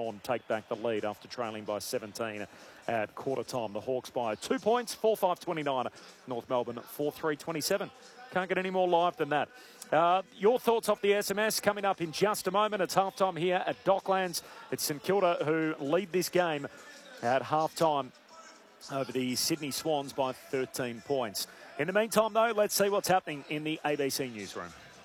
Hawthorn take back the lead after trailing by 17 at quarter time. The Hawks by 2 points, 4-5-29. North Melbourne 4-3-27. Can't get any more live than that. Your thoughts off the SMS coming up in just a moment. It's halftime here at Docklands. It's St Kilda who lead this game at halftime over the Sydney Swans by 13 points. In the meantime, though, let's see what's happening in the ABC newsroom.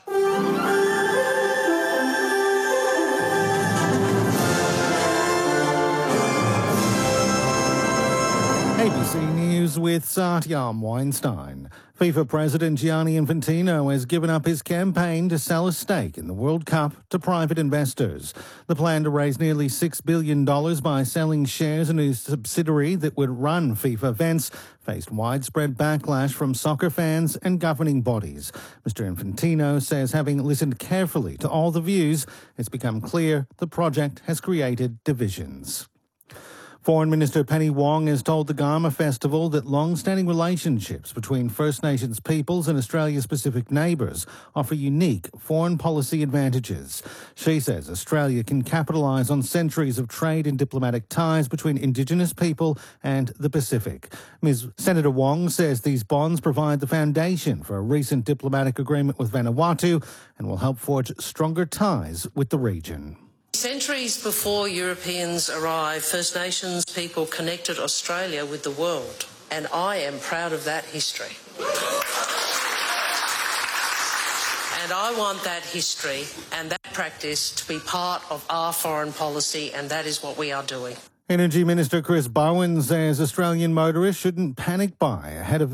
ABC News with Satyam Weinstein. FIFA President Gianni Infantino has given up his campaign to sell a stake in the World Cup to private investors. The plan to raise nearly $6 billion by selling shares in his subsidiary that would run FIFA events faced widespread backlash from soccer fans and governing bodies. Mr. Infantino says, having listened carefully to all the views, it's become clear the project has created divisions. Foreign Minister Penny Wong has told the Garma Festival that long-standing relationships between First Nations peoples and Australia's Pacific neighbours offer unique foreign policy advantages. She says Australia can capitalise on centuries of trade and diplomatic ties between Indigenous people and the Pacific. Ms. Senator Wong says these bonds provide the foundation for a recent diplomatic agreement with Vanuatu and will help forge stronger ties with the region. Centuries before Europeans arrived, First Nations people connected Australia with the world, and I am proud of that history. And I want that history and that practice to be part of our foreign policy, and that is what we are doing. Energy Minister Chris Bowen says Australian motorists shouldn't panic buy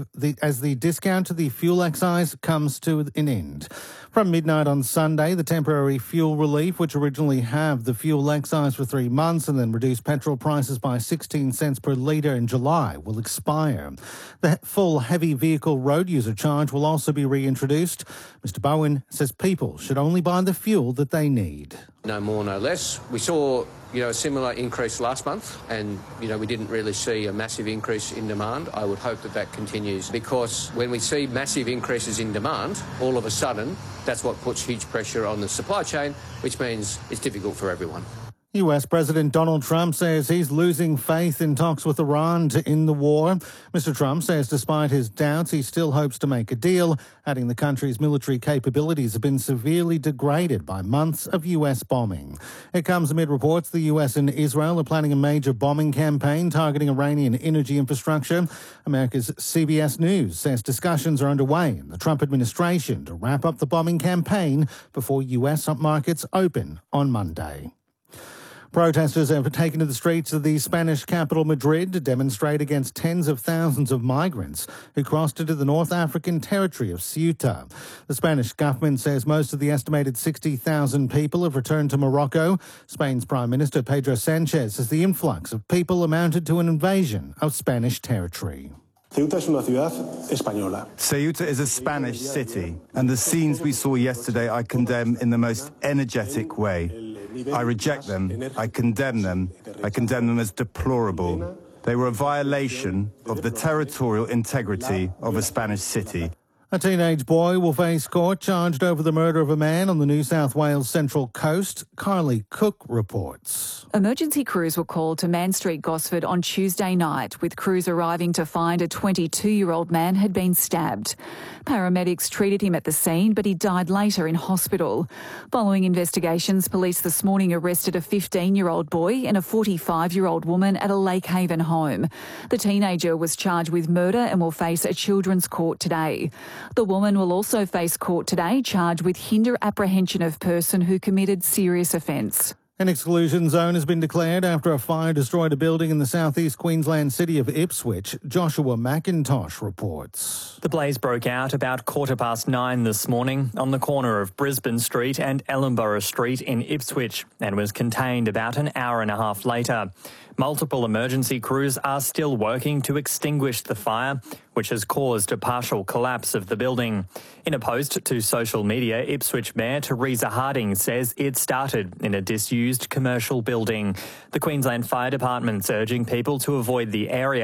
as the discount to the fuel excise comes to an end. From midnight on Sunday, the temporary fuel relief, which originally halved the fuel excise for 3 months and then reduced petrol prices by 16 cents per litre in July, will expire. The full heavy vehicle road user charge will also be reintroduced. Mr Bowen says people should only buy the fuel that they need. No more, no less. We saw, a similar increase last month and, we didn't really see a massive increase in demand. I would hope that that continues because when we see massive increases in demand, all of a sudden, that's what puts huge pressure on the supply chain, which means it's difficult for everyone. US President Donald Trump says he's losing faith in talks with Iran to end the war. Mr. Trump says despite his doubts, he still hopes to make a deal, adding the country's military capabilities have been severely degraded by months of US bombing. It comes amid reports the US and Israel are planning a major bombing campaign targeting Iranian energy infrastructure. America's CBS News says discussions are underway in the Trump administration to wrap up the bombing campaign before US markets open on Monday. Protesters have taken to the streets of the Spanish capital Madrid to demonstrate against tens of thousands of migrants who crossed into the North African territory of Ceuta. The Spanish government says most of the estimated 60,000 people have returned to Morocco. Spain's Prime Minister Pedro Sanchez says the influx of people amounted to an invasion of Spanish territory. Ceuta es una ciudad española. Ceuta is a Spanish city, and the scenes we saw yesterday I condemn in the most energetic way. I reject them. I condemn them. I condemn them as deplorable. They were a violation of the territorial integrity of a Spanish city. A teenage boy will face court charged over the murder of a man on the New South Wales Central Coast. Carly Cook reports. Emergency crews were called to Man Street, Gosford on Tuesday night, with crews arriving to find a 22-year-old man had been stabbed. Paramedics treated him at the scene, but he died later in hospital. Following investigations, police this morning arrested a 15-year-old boy and a 45-year-old woman at a Lake Haven home. The teenager was charged with murder and will face a children's court today. The woman will also face court today, charged with hinder apprehension of person who committed serious offence. An exclusion zone has been declared after a fire destroyed a building in the southeast Queensland city of Ipswich. Joshua McIntosh reports. The blaze broke out about 9:15 this morning on the corner of Brisbane Street and Ellenborough Street in Ipswich and was contained about an hour and a half later. Multiple emergency crews are still working to extinguish the fire, which has caused a partial collapse of the building. In a post to social media, Ipswich Mayor Teresa Harding says it started in a disused commercial building. The Queensland Fire Department's urging people to avoid the area.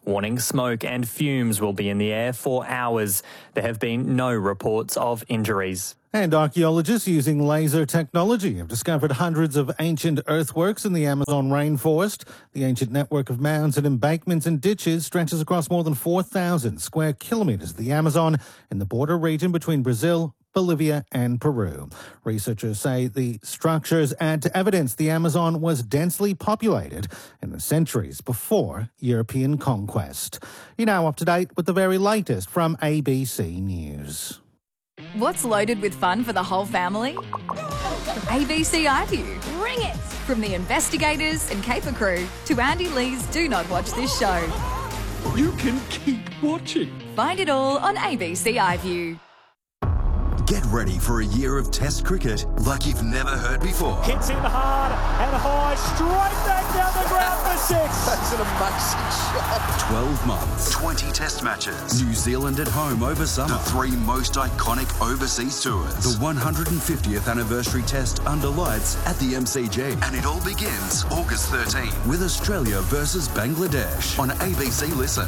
warning smoke and fumes will be in the air for hours. There have been no reports of injuries. And archaeologists using laser technology have discovered hundreds of ancient earthworks in the Amazon rainforest. The ancient network of mounds and embankments and ditches stretches across more than 4,000 square kilometres of the Amazon in the border region between Brazil, Bolivia and Peru. Researchers say the structures add to evidence the Amazon was densely populated in the centuries before European conquest. You're now up to date with the very latest from ABC News. What's loaded with fun for the whole family? ABC iView. Bring it! From the investigators and caper crew to Andy Lee's Do Not Watch This Show. You can keep watching. Find it all on ABC iView. Get ready for a year of Test cricket like you've never heard before. Hits in hard and high, straight back down the ground for 6. That's an amazing shot. 12 months, 20 Test matches. New Zealand at home over summer. The 3 most iconic overseas tours. The 150th anniversary Test under lights at the MCG. And it all begins August 13 with Australia versus Bangladesh on ABC Listen.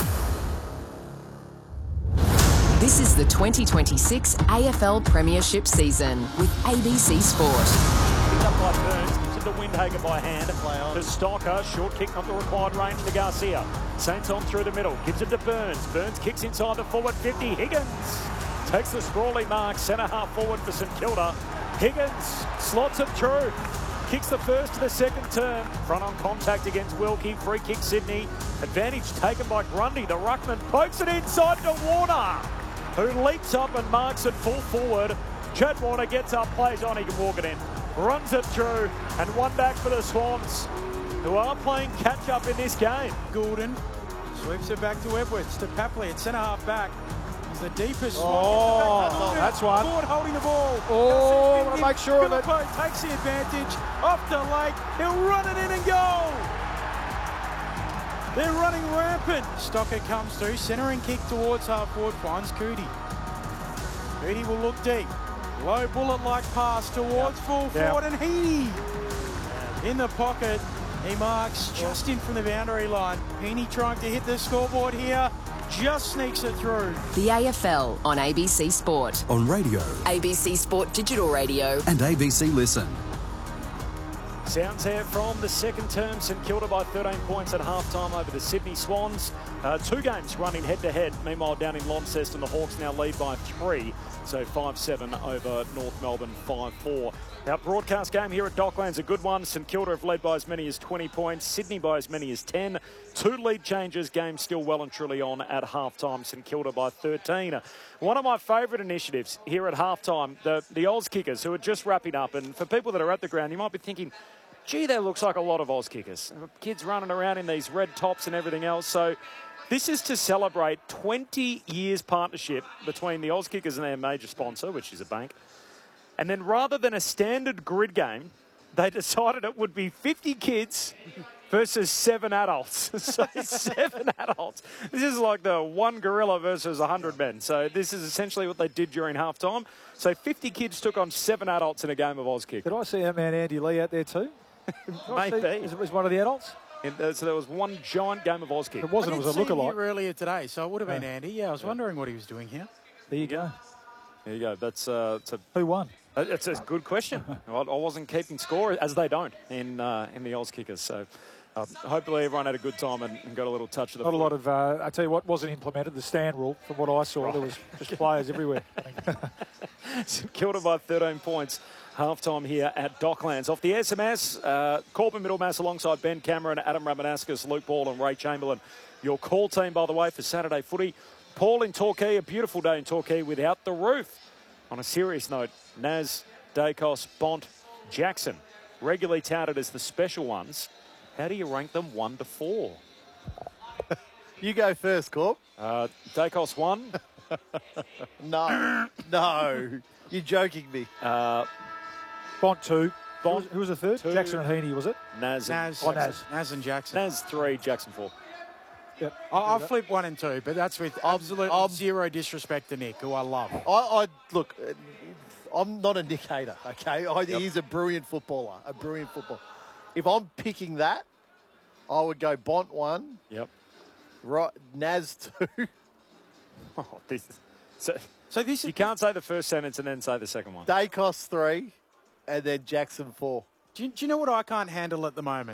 This is the 2026 AFL Premiership season with ABC Sport. Picked up by Burns, gives it to Windhager by hand. To Stocker, short kick, not the required range to Garcia. Saints on through the middle, gives it to Burns. Burns kicks inside the forward 50. Higgins takes the sprawly mark, centre half forward for St Kilda. Higgins slots it through. Kicks the first to the second term. Front on contact against Wilkie. Free kick Sydney. Advantage taken by Grundy. The ruckman pokes it inside to Warner, who leaps up and marks it full forward. Chad Warner gets up, plays on, he can walk it in. Runs it through, and one back for the Swans, who are playing catch-up in this game. Goulden sweeps it back to Edwards, to Papley at centre-half back. He's the deepest. That's one. Ford holding the ball. Oh, want to make sure of it. Takes the advantage, off to Lake, he'll run it in and go! They're running rampant. Stocker comes through, centering kick towards half forward, finds Cootie. Cootie will look deep. Low bullet-like pass towards full forward, and Heaney in the pocket. He marks just in from the boundary line. Heaney trying to hit the scoreboard here, just sneaks it through. The AFL on ABC Sport. On radio. ABC Sport Digital Radio. And ABC Listen. Sounds here from the second term. St Kilda by 13 points at half-time over the Sydney Swans. 2 games running head-to-head. Meanwhile, down in Launceston, the Hawks now lead by 3. So 5-7 over North Melbourne, 5-4. Our broadcast game here at Docklands, a good one. St Kilda have led by as many as 20 points. Sydney by as many as 10. 2 lead changes. Game still well and truly on at half-time. St Kilda by 13. One of my favourite initiatives here at half-time, the Oz Kickers, who are just wrapping up. And for people that are at the ground, you might be thinking, gee, that looks like a lot of Oz Kickers. Kids running around in these red tops and everything else. So this is to celebrate 20 years partnership between the Oz Kickers and their major sponsor, which is a bank. And then rather than a standard grid game, they decided it would be 50 kids versus 7 adults. So 7 adults. This is like the 1 gorilla versus 100 men. So this is essentially what they did during halftime. So 50 kids took on 7 adults in a game of Oz Kick. Did I see our man Andy Lee out there too? Maybe. Was one of the adults? So there was one giant game of Oz Kick. It wasn't, it was a lookalike. Earlier today, so it would have been Andy. Yeah, I was wondering what he was doing here. There you go. There you go. That's who won? It's a good question. I wasn't keeping score, as they don't in the Oz Kickers. So hopefully everyone had a good time and got a little touch of the. Not a lot of. I tell you what wasn't implemented, the stand rule. From what I saw, right. There was just players everywhere. St Kilda by 13 points. Half-time here at Docklands. Off the SMS, Corbin Middlemass alongside Ben Cameron, Adam Ramanaskas, Luke Ball and Ray Chamberlain. Your call team, by the way, for Saturday footy. Paul in Torquay, a beautiful day in Torquay without the roof. On a serious note, Naz, Dacos, Bont, Jackson, regularly touted as the special ones. How do you rank them 1 to 4? You go first, Corb. Dacos 1. No. You're joking me. Bont 2. Bont. Who was the third? 2. Jackson and Heaney, was it? Naz and Jackson. Naz 3, Jackson 4. Yep. I'll flip 1 and 2, but that's with absolute zero disrespect to Nick, who I love. Look, I'm not a Nick hater, okay? He's a brilliant footballer, If I'm picking that, I would go Bont 1. Yep. Right, Naz 2. Oh, so this you can't say the first sentence and then say the second one. Dacos 3, and then Jackson 4. Do you know what I can't handle at the moment?